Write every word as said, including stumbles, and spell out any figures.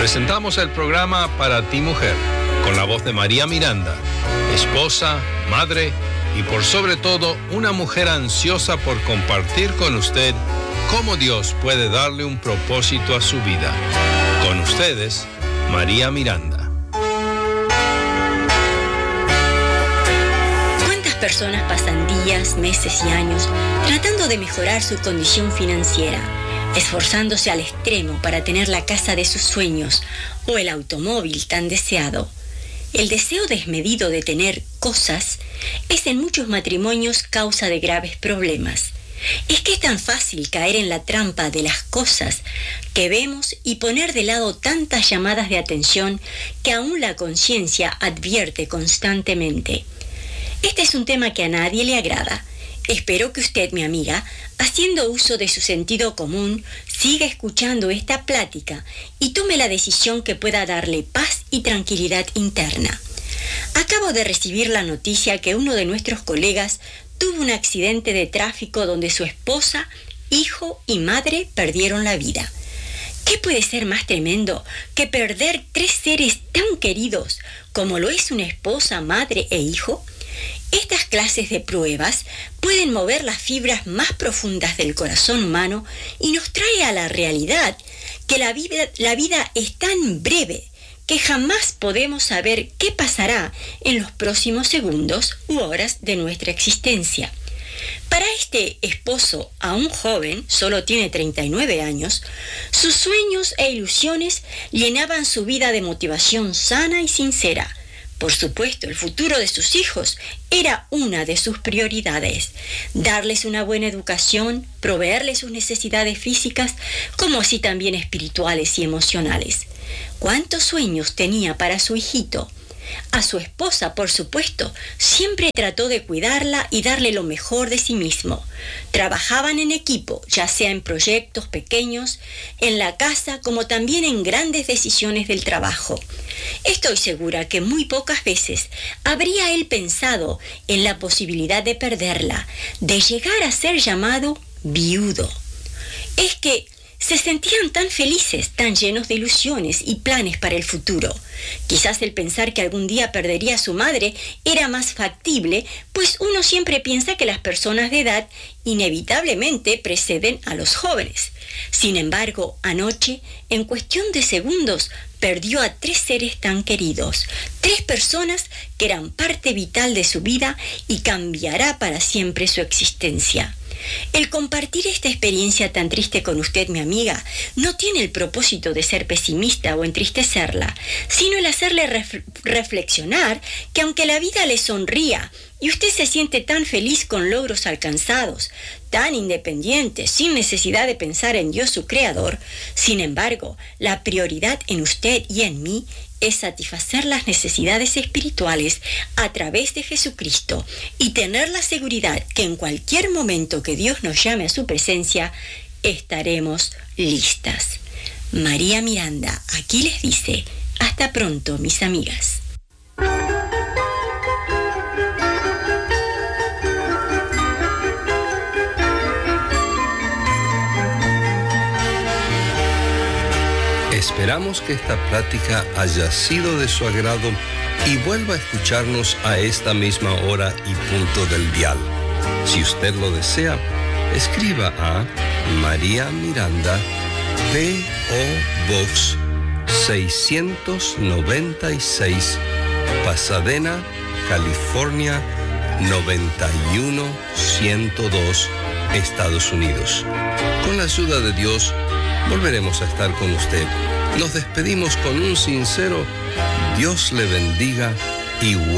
Presentamos el programa Para ti Mujer, con la voz de María Miranda, esposa, madre y por sobre todo una mujer ansiosa por compartir con usted cómo Dios puede darle un propósito a su vida. Con ustedes, María Miranda. ¿Cuántas personas pasan días, meses y años tratando de mejorar su condición financiera, esforzándose al extremo para tener la casa de sus sueños o el automóvil tan deseado? El deseo desmedido de tener cosas es en muchos matrimonios causa de graves problemas. Es que es tan fácil caer en la trampa de las cosas que vemos y poner de lado tantas llamadas de atención que aún la conciencia advierte constantemente. Este es un tema que a nadie le agrada. Espero que usted, mi amiga, haciendo uso de su sentido común, siga escuchando esta plática y tome la decisión que pueda darle paz y tranquilidad interna. Acabo de recibir la noticia que uno de nuestros colegas tuvo un accidente de tráfico donde su esposa, hijo y madre perdieron la vida. ¿Qué puede ser más tremendo que perder tres seres tan queridos como lo es una esposa, madre e hijo? Estas clases de pruebas pueden mover las fibras más profundas del corazón humano y nos trae a la realidad que la vida, la vida es tan breve que jamás podemos saber qué pasará en los próximos segundos u horas de nuestra existencia. Para este esposo, aún joven, solo tiene treinta y nueve años, sus sueños e ilusiones llenaban su vida de motivación sana y sincera. Por supuesto, el futuro de sus hijos era una de sus prioridades. Darles una buena educación, proveerles sus necesidades físicas, como así también espirituales y emocionales. ¿Cuántos sueños tenía para su hijito? A su esposa, por supuesto, siempre trató de cuidarla y darle lo mejor de sí mismo. Trabajaban en equipo, ya sea en proyectos pequeños, en la casa, como también en grandes decisiones del trabajo. Estoy segura que muy pocas veces habría él pensado en la posibilidad de perderla, de llegar a ser llamado viudo. Es que se sentían tan felices, tan llenos de ilusiones y planes para el futuro. Quizás el pensar que algún día perdería a su madre era más factible, pues uno siempre piensa que las personas de edad inevitablemente preceden a los jóvenes. Sin embargo, anoche, en cuestión de segundos, perdió a tres seres tan queridos, tres personas que eran parte vital de su vida y cambiará para siempre su existencia. El compartir esta experiencia tan triste con usted, mi amiga, no tiene el propósito de ser pesimista o entristecerla, sino el hacerle ref- reflexionar que aunque la vida le sonría y usted se siente tan feliz con logros alcanzados, tan independiente, sin necesidad de pensar en Dios su creador, sin embargo, la prioridad en usted y en mí es satisfacer las necesidades espirituales a través de Jesucristo y tener la seguridad que en cualquier momento que Dios nos llame a su presencia, estaremos listas. María Miranda aquí les dice, hasta pronto, mis amigas. Esperamos que esta plática haya sido de su agrado y vuelva a escucharnos a esta misma hora y punto del dial. Si usted lo desea, escriba a María Miranda, P O Box seiscientos noventa y seis, Pasadena, California noventa y uno ciento dos, Estados Unidos. Con la ayuda de Dios, volveremos a estar con usted. Nos despedimos con un sincero Dios le bendiga y